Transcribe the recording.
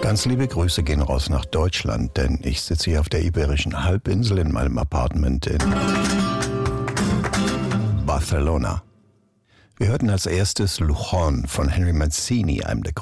Ganz liebe Grüße gehen raus nach Deutschland, denn ich sitze hier auf der Iberischen Halbinsel in meinem Apartment in Barcelona. Wir hörten als erstes Luchon von Henry Mancini, einem der